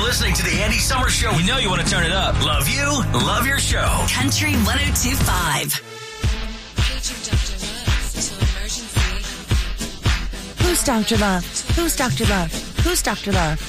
listening to the Andy Summers Show. We know you want to turn it up. Love you, love your show. Country 102.5. Who's Dr. Love? Who's Dr. Love? Who's Dr. Love?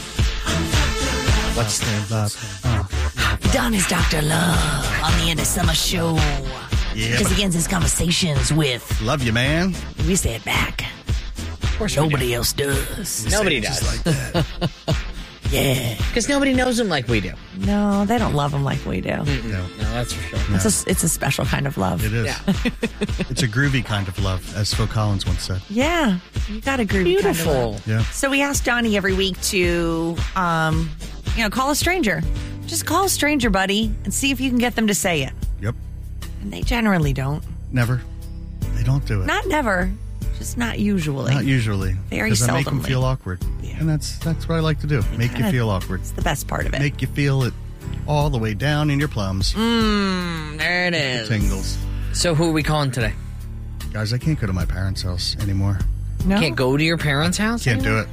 What's their love? Don is Dr. Love on the Andy Summers Show. Yeah. Because he begins his conversations with, Love you, man. we say it back. Of course Nobody else does. Nobody Just does. like that. Yeah. Because nobody knows him like we do. No, they don't love him like we do. No, No, that's for sure. It's a special kind of love. it is. Yeah. It's a groovy kind of love, as Phil Collins once said. Yeah. You got a groovy kind of Beautiful. love. Yeah. So we ask Donnie every week to, call a stranger. Just call a stranger, buddy, and see if you can get them to say it. Yep. And they generally don't. Never. They don't do it. Not never. Just not usually. Not usually. Very Because I make them seldomly. feel awkward. Yeah. And that's what I like to do. Make you kinda- feel awkward. It's the best part of it. Make you feel it all the way down in your plums. There it is. Tingles. So who are we calling today? Guys, I can't go to my parents' house anymore. No? Can't go to your parents' house? Can't do it.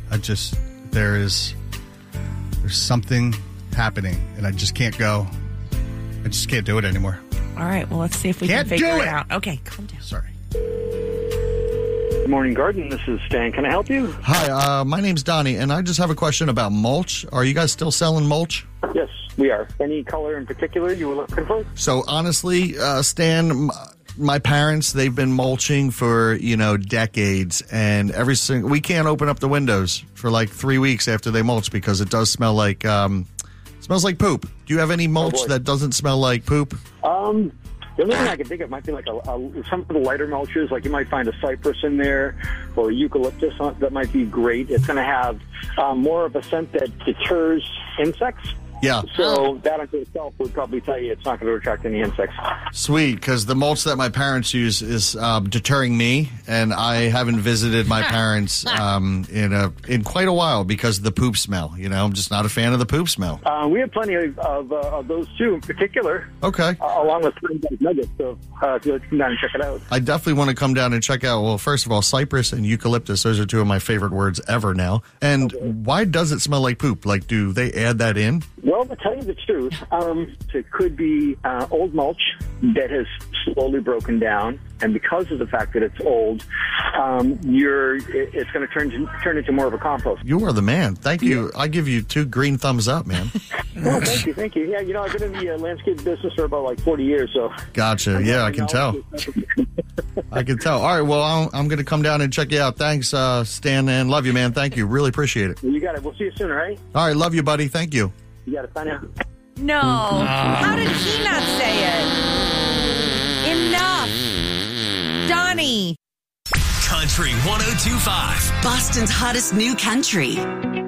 There's something happening and I just can't go. I just can't do it anymore. All right. Well, let's see if we Can't can figure do it it. out. Okay, calm down. Sorry. Good morning, Garden. This is Stan. Can I help you? Hi, my name's Donnie, and I just have a question about mulch. Are you guys still selling mulch? Yes, we are. Any color in particular you were looking for? So honestly, Stan, my parents, they've been mulching for, decades, and we can't open up the windows for like 3 weeks after they mulch because it does smell like, smells like poop. Do you have any mulch boy. that doesn't smell like poop? The only thing I can think of might be like some of the lighter mulches. Like you might find a cypress in there or eucalyptus. That might be great. It's going to have more of a scent that deters insects. Yeah. So that unto itself would probably tell you it's not going to attract any insects. Sweet, because the mulch that my parents use is deterring me, and I haven't visited my parents in quite a while because of the poop smell. I'm just not a fan of the poop smell. We have plenty of those too, in particular, Okay. along with nuggets. So if you'd like to come down and check it out. I definitely want to come down and check out, well, first of all, cypress and eucalyptus. Those are two of my favorite words ever now. And why does it smell like poop? Like, do they add that in? Well, to tell you the truth, it could be old mulch that has slowly broken down, and because of the fact that it's old, it's going to turn into more of a compost. You are the man. Thank you. I give you 2 green thumbs up, man. Oh, thank you. Yeah, I've been in the landscape business for about like 40 years, so. Gotcha. Yeah, I can tell. I can tell. All right, well, I'm going to come down and check you out. Thanks, Stan, and love you, man. Thank you. Really appreciate it. You got it. We'll see you soon, all right? All right, love you, buddy. Thank you. You got it. Bye now. No. How did he not say it? Enough. Donnie. Country 102.5. Boston's hottest new country.